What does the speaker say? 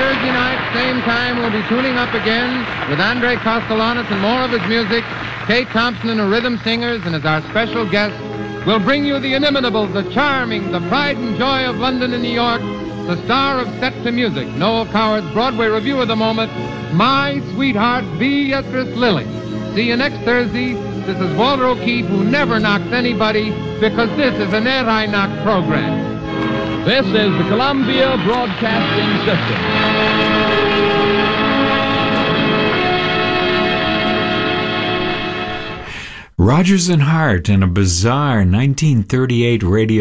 Thursday night, same time, we'll be tuning up again with Andre Kostelanetz and more of his music. Kate Thompson and her rhythm singers, and as our special guest, we'll bring you the inimitable, the charming, the pride and joy of London and New York, the star of Set to Music, Noel Coward's Broadway review of the moment, My Sweetheart, Beatrice Lillie. See you next Thursday. This is Walter O'Keefe, who never knocks anybody, because this is an anti-knock program. This is the Columbia Broadcasting System. Rodgers and Hart in a bizarre 1938 radio